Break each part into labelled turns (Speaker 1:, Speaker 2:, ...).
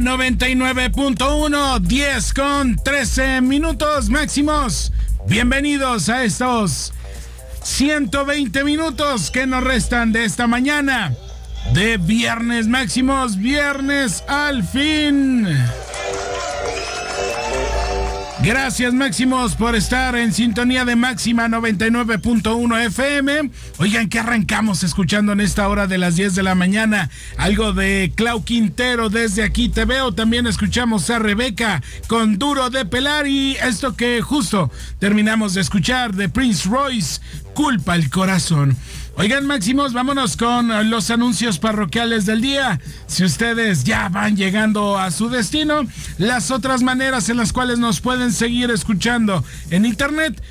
Speaker 1: 99.1, 10 con 13 minutos máximos. Bienvenidos a estos 120 minutos que nos restan de esta mañana de viernes máximos, viernes al fin. Gracias, Máximos, por estar en sintonía de Máxima 99.1 FM. Oigan, ¿qué arrancamos escuchando en esta hora de las 10 de la mañana? Algo de Clau Quintero, Desde Aquí Te Veo. También escuchamos a Rebeca con Duro de Pelar. Y esto que justo terminamos de escuchar de Prince Royce, Culpa el Corazón. Oigan, Máximos, vámonos con los anuncios parroquiales del día. Si ustedes ya van llegando a su destino, las otras maneras en las cuales nos pueden seguir escuchando en internet: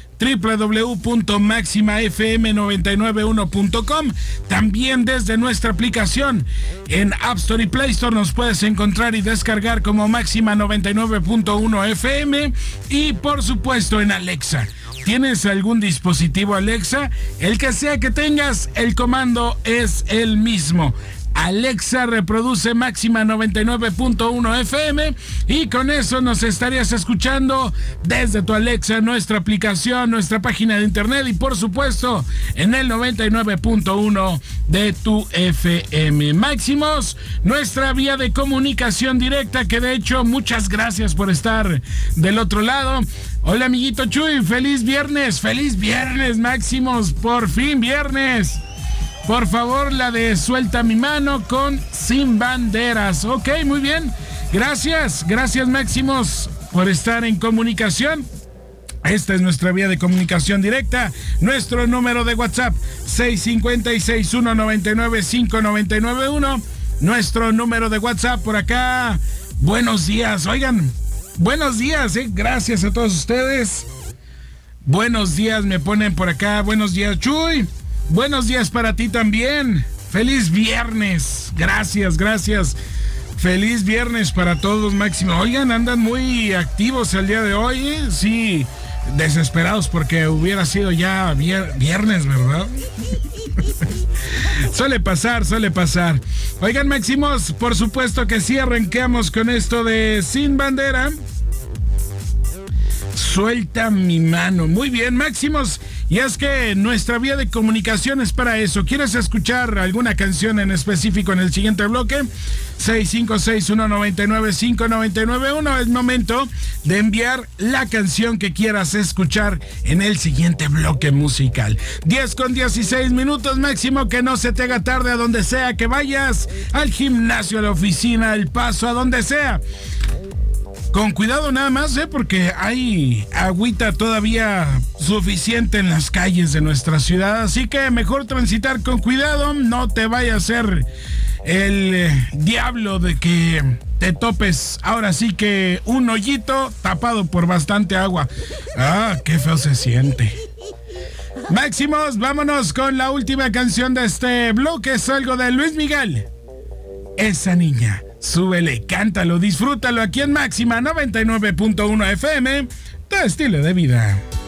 Speaker 1: www.maximafm991.com. También desde nuestra aplicación en App Store y Play Store nos puedes encontrar y descargar como Máxima 99.1 FM. Y por supuesto en Alexa. ¿Tienes algún dispositivo Alexa? El que sea que tengas, el comando es el mismo. Alexa, reproduce Máxima 99.1 FM y con eso nos estarías escuchando desde tu Alexa, nuestra aplicación, nuestra página de internet y por supuesto en el 99.1 de tu FM. Máximos, nuestra vía de comunicación directa, que de hecho muchas gracias por estar del otro lado. Hola, amiguito Chuy, feliz viernes, Máximos, por fin viernes. Por favor, la de Suelta mi mano con Sin Banderas. Ok, muy bien. Gracias, Máximos, por estar en comunicación. Esta es nuestra vía de comunicación directa. Nuestro número de WhatsApp, 656-199-5991. Nuestro número de WhatsApp por acá. Buenos días, oigan. Buenos días, gracias a todos ustedes. Buenos días, me ponen por acá. Buenos días, Chuy. Buenos días para ti también. Feliz viernes. Gracias. Feliz viernes para todos, Máximo. Oigan, andan muy activos el día de hoy, ¿eh? Sí, desesperados porque hubiera sido ya viernes, ¿verdad? Suele pasar. Oigan, Máximos, por supuesto que sí, arranquemos con esto de Sin Bandera. Suelta mi mano. Muy bien, Máximos. Y es que nuestra vía de comunicación es para eso. ¿Quieres escuchar alguna canción en específico en el siguiente bloque? 656-199-5991. Es momento de enviar la canción que quieras escuchar en el siguiente bloque musical. 10 con 16 minutos, Máximo, que no se te haga tarde a donde sea que vayas, al gimnasio, a la oficina, al paso, a donde sea. Con cuidado nada más, porque hay agüita todavía suficiente en las calles de nuestra ciudad, así que mejor transitar con cuidado, no te vaya a ser el diablo de que te topes ahora sí que un hoyito tapado por bastante agua. Ah, qué feo se siente. Máximos, vámonos con la última canción de este bloque, es algo de Luis Miguel. Esa niña. Súbele, cántalo, disfrútalo aquí en Máxima 99.1 FM, tu estilo de vida.